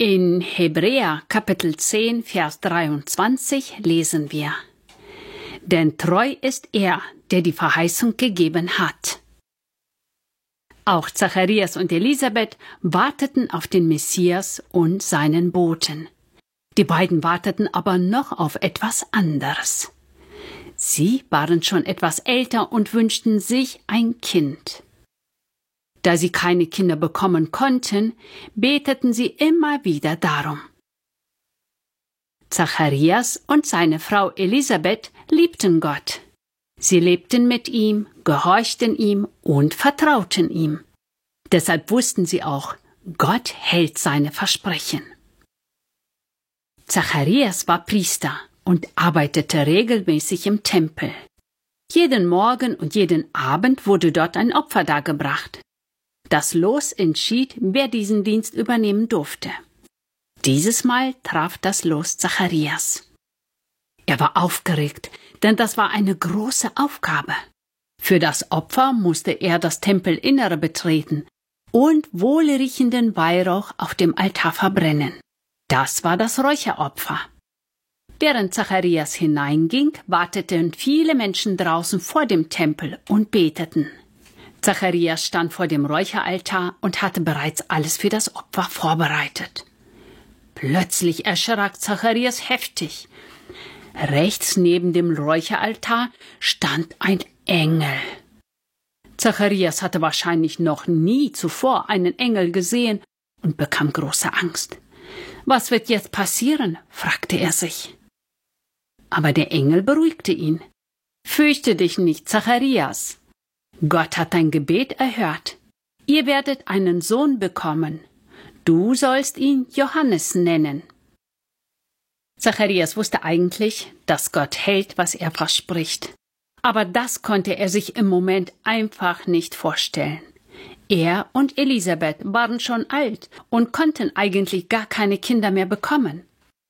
In Hebräer Kapitel 10, Vers 23 lesen wir: Denn treu ist er, der die Verheißung gegeben hat. Auch Zacharias und Elisabeth warteten auf den Messias und seinen Boten. Die beiden warteten aber noch auf etwas anderes. Sie waren schon etwas älter und wünschten sich ein Kind. Da sie keine Kinder bekommen konnten, beteten sie immer wieder darum. Zacharias und seine Frau Elisabeth liebten Gott. Sie lebten mit ihm, gehorchten ihm und vertrauten ihm. Deshalb wussten sie auch, Gott hält seine Versprechen. Zacharias war Priester und arbeitete regelmäßig im Tempel. Jeden Morgen und jeden Abend wurde dort ein Opfer dargebracht. Das Los entschied, wer diesen Dienst übernehmen durfte. Dieses Mal traf das Los Zacharias. Er war aufgeregt, denn das war eine große Aufgabe. Für das Opfer musste er das Tempelinnere betreten und wohlriechenden Weihrauch auf dem Altar verbrennen. Das war das Räucheropfer. Während Zacharias hineinging, warteten viele Menschen draußen vor dem Tempel und beteten. Zacharias stand vor dem Räucheraltar und hatte bereits alles für das Opfer vorbereitet. Plötzlich erschrak Zacharias heftig. Rechts neben dem Räucheraltar stand ein Engel. Zacharias hatte wahrscheinlich noch nie zuvor einen Engel gesehen und bekam große Angst. Was wird jetzt passieren? Fragte er sich. Aber der Engel beruhigte ihn. Fürchte dich nicht, Zacharias. Gott hat dein Gebet erhört. Ihr werdet einen Sohn bekommen. Du sollst ihn Johannes nennen. Zacharias wusste eigentlich, dass Gott hält, was er verspricht. Aber das konnte er sich im Moment einfach nicht vorstellen. Er und Elisabeth waren schon alt und konnten eigentlich gar keine Kinder mehr bekommen.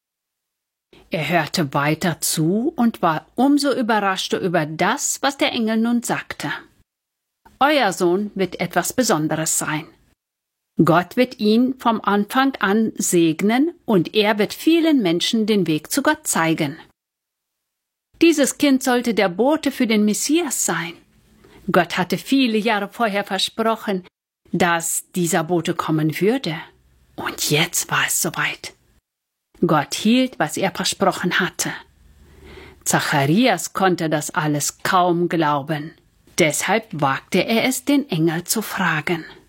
Er hörte weiter zu und war umso überraschter über das, was der Engel nun sagte. Euer Sohn wird etwas Besonderes sein. Gott wird ihn vom Anfang an segnen und er wird vielen Menschen den Weg zu Gott zeigen. Dieses Kind sollte der Bote für den Messias sein. Gott hatte viele Jahre vorher versprochen, dass dieser Bote kommen würde. Und jetzt war es soweit. Gott hielt, was er versprochen hatte. Zacharias konnte das alles kaum glauben. Deshalb wagte er es, den Engel zu fragen.